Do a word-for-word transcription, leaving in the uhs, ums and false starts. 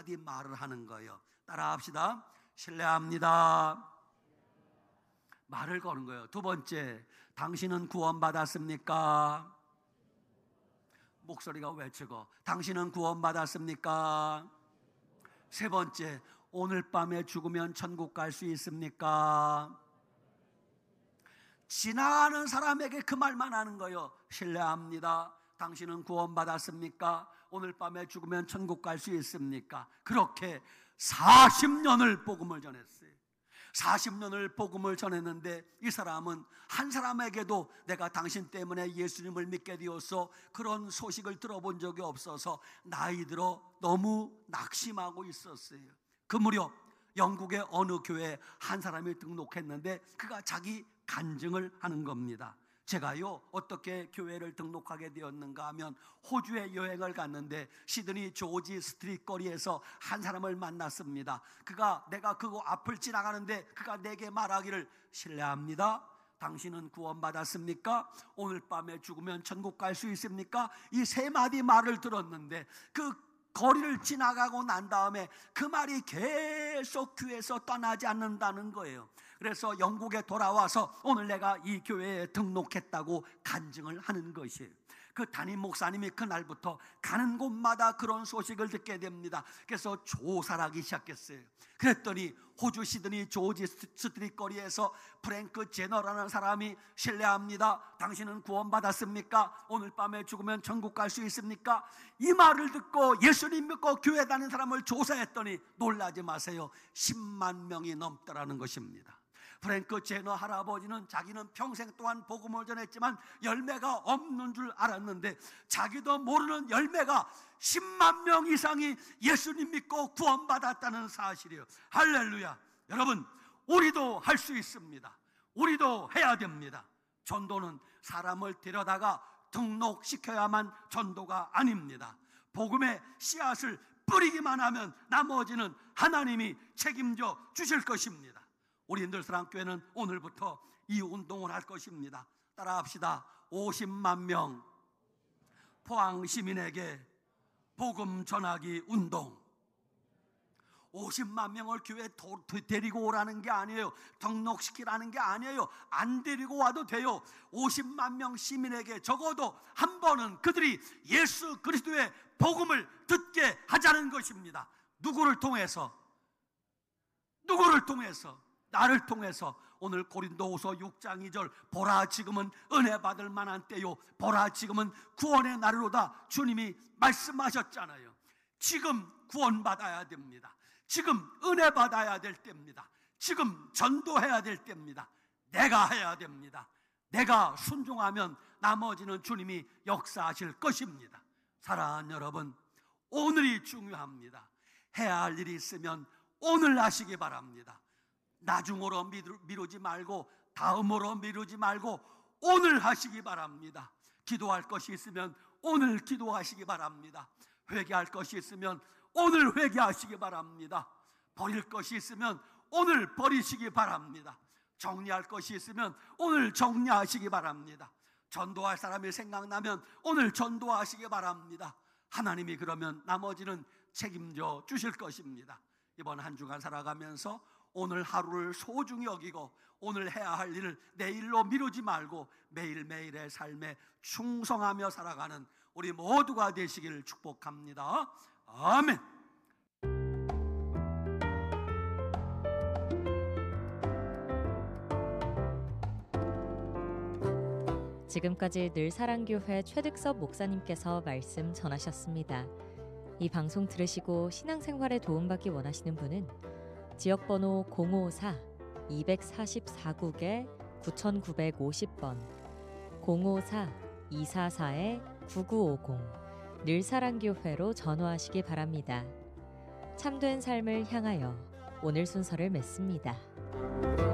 마디 말을 하는 거예요. 따라합시다. 신뢰합니다. 말을 거는 거예요. 두 번째, 당신은 구원받았습니까? 목소리가 외치고, 당신은 구원받았습니까? 세 번째, 오늘 밤에 죽으면 천국 갈 수 있습니까? 지나가는 사람에게 그 말만 하는 거예요. 신뢰합니다. 당신은 구원받았습니까? 오늘 밤에 죽으면 천국 갈 수 있습니까? 그렇게 사십 년을 복음을 전했어요. 사십 년을 복음을 전했는데 이 사람은 한 사람에게도 내가 당신 때문에 예수님을 믿게 되어서 그런 소식을 들어본 적이 없어서 나이 들어 너무 낙심하고 있었어요. 그 무렵 영국의 어느 교회에 한 사람이 등록했는데 그가 자기 간증을 하는 겁니다. 제가요 어떻게 교회를 등록하게 되었는가 하면 호주에 여행을 갔는데 시드니 조지 스트리트 거리에서 한 사람을 만났습니다. 그가 내가 그 앞을 지나가는데 그가 내게 말하기를, 실례합니다, 당신은 구원받았습니까? 오늘 밤에 죽으면 천국 갈 수 있습니까? 이 세 마디 말을 들었는데 그 거리를 지나가고 난 다음에 그 말이 계속 귀에서 떠나지 않는다는 거예요. 그래서 영국에 돌아와서 오늘 내가 이 교회에 등록했다고 간증을 하는 것이에요. 그 담임 목사님이 그날부터 가는 곳마다 그런 소식을 듣게 됩니다. 그래서 조사를 하기 시작했어요. 그랬더니 호주 시드니 조지 스트리트 거리에서 프랭크 제너라는 사람이, 실례합니다, 당신은 구원받았습니까? 오늘 밤에 죽으면 천국 갈 수 있습니까? 이 말을 듣고 예수님 믿고 교회 다니는 사람을 조사했더니 놀라지 마세요, 십만 명이 넘더라는 것입니다. 프랭크 제너 할아버지는 자기는 평생 동안 복음을 전했지만 열매가 없는 줄 알았는데 자기도 모르는 열매가 십만 명 이상이 예수님 믿고 구원받았다는 사실이에요. 할렐루야. 여러분, 우리도 할 수 있습니다. 우리도 해야 됩니다. 전도는 사람을 데려다가 등록시켜야만 전도가 아닙니다. 복음의 씨앗을 뿌리기만 하면 나머지는 하나님이 책임져 주실 것입니다. 우리 늘사랑교회는 오늘부터 이 운동을 할 것입니다. 따라합시다. 오십만 명 포항 시민에게 복음 전하기 운동. 오십만 명을 교회에 데리고 오라는 게 아니에요. 등록시키라는 게 아니에요. 안 데리고 와도 돼요. 오십만 명 시민에게 적어도 한 번은 그들이 예수 그리스도의 복음을 듣게 하자는 것입니다. 누구를 통해서? 누구를 통해서? 나를 통해서. 오늘 고린도후서 육 장 이 절, 보라 지금은 은혜 받을 만한 때요, 보라 지금은 구원의 날이로다, 주님이 말씀하셨잖아요. 지금 구원받아야 됩니다. 지금 은혜 받아야 될 때입니다. 지금 전도해야 될 때입니다. 내가 해야 됩니다. 내가 순종하면 나머지는 주님이 역사하실 것입니다. 사랑하는 여러분, 오늘이 중요합니다. 해야 할 일이 있으면 오늘 하시기 바랍니다. 나중으로 미루지 말고, 다음으로 미루지 말고 오늘 하시기 바랍니다. 기도할 것이 있으면 오늘 기도하시기 바랍니다. 회개할 것이 있으면 오늘 회개하시기 바랍니다. 버릴 것이 있으면 오늘 버리시기 바랍니다. 정리할 것이 있으면 오늘 정리하시기 바랍니다. 전도할 사람이 생각나면 오늘 전도하시기 바랍니다. 하나님이 그러면 나머지는 책임져 주실 것입니다. 이번 한 주간 살아가면서 오늘 하루를 소중히 여기고 오늘 해야 할 일을 내일로 미루지 말고 매일매일의 삶에 충성하며 살아가는 우리 모두가 되시기를 축복합니다. 아멘. 지금까지 늘사랑교회 최득섭 목사님께서 말씀 전하셨습니다. 이 방송 들으시고 신앙생활에 도움받기 원하시는 분은 지역번호 공오사 이사사 국에 구구오공 번, 공오사 이사사 구구오공 늘사랑교회로 전화하시기 바랍니다. 참된 삶을 향하여 오늘 순서를 맺습니다.